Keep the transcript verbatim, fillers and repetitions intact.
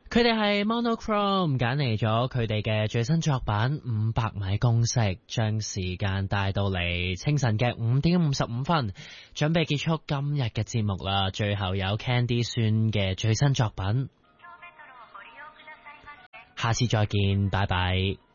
佢哋係 Monochrome 揀嚟咗佢哋嘅最新作品《五百米公式》，將時間帶到嚟清晨嘅五點五十五分，準備結束今日嘅節目啦。最後有 Candy 孫嘅最新作品，下次再見，拜拜。